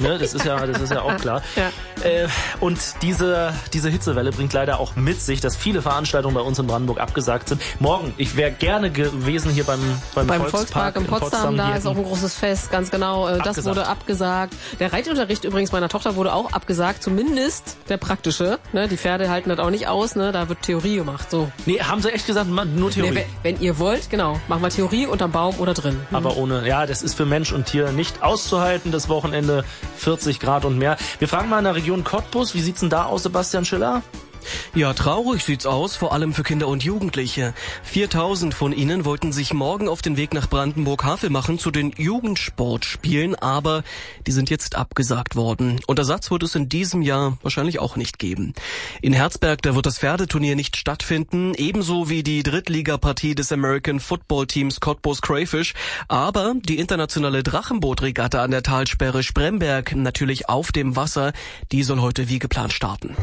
Ne? Das ist ja auch klar. Ja. Und diese Hitzewelle bringt leider auch mit sich, dass viele Veranstaltungen bei uns in Brandenburg abgesagt sind. Morgen, ich wäre gerne gewesen hier beim Volkspark in Potsdam, da ist auch ein großes Fest, ganz genau. Das wurde abgesagt. Der Reitunterricht übrigens meiner Tochter wurde auch abgesagt, zumindest der praktische. Ne? Die Pferde halten das auch nicht aus, ne? Da wird Theorie gemacht. So. Nee, haben sie echt gesagt, nur Theorie? Nee, wenn ihr wollt, genau, machen wir Theorie unterm Baum oder drin. Aber ohne, ja, das ist für Mensch und Tier nicht auszuhalten, das Wochenende 40 Grad und mehr. Wir fragen mal in der Region Cottbus, wie sieht's denn da aus, Sebastian Schiller? Ja, traurig sieht's aus, vor allem für Kinder und Jugendliche. 4000 von ihnen wollten sich morgen auf den Weg nach Brandenburg-Havel machen zu den Jugendsportspielen, aber die sind jetzt abgesagt worden. Und Ersatz wird es in diesem Jahr wahrscheinlich auch nicht geben. In Herzberg, da wird das Pferdeturnier nicht stattfinden, ebenso wie die Drittligapartie des American Football Teams Cottbus Crayfish. Aber die internationale Drachenbootregatta an der Talsperre Spremberg, natürlich auf dem Wasser, die soll heute wie geplant starten.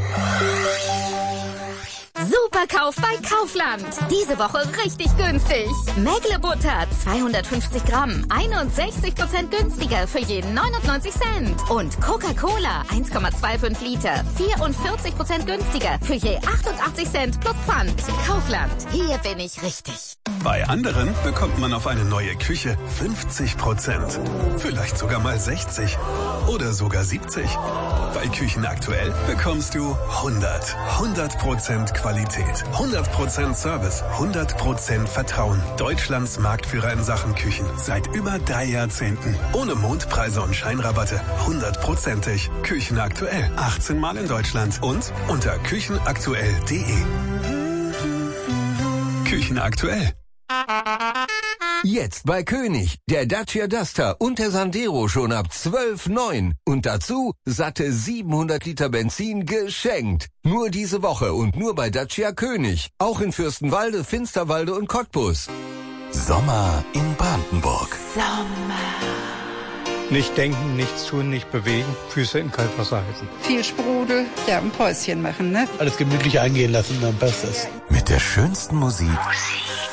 Superkauf bei Kaufland. Diese Woche richtig günstig. Mägle-Butter 250 Gramm, 61% günstiger für jeden 99 Cent. Und Coca-Cola 1,25 Liter, 44% günstiger für je 88 Cent plus Pfand. Kaufland, hier bin ich richtig. Bei anderen bekommt man auf eine neue Küche 50%. Vielleicht sogar mal 60. Oder sogar 70. Bei Küchen aktuell bekommst du 100% Qualität, 100% Service, 100% Vertrauen. Deutschlands Marktführer in Sachen Küchen seit über 3 Jahrzehnten. Ohne Mondpreise und Scheinrabatte, 100%ig. Küchen aktuell, 18 Mal in Deutschland und unter küchenaktuell.de. Küchen aktuell. Jetzt bei König, der Dacia Duster und der Sandero schon ab 12,9. Und dazu satte 700 Liter Benzin geschenkt. Nur diese Woche und nur bei Dacia König. Auch in Fürstenwalde, Finsterwalde und Cottbus. Sommer in Brandenburg. Nicht denken, nichts tun, nicht bewegen, Füße in Kaltwasser halten. Viel Sprudel, ja, ein Päuschen machen, ne? Alles gemütlich eingehen lassen, dann passt das. Mit der schönsten Musik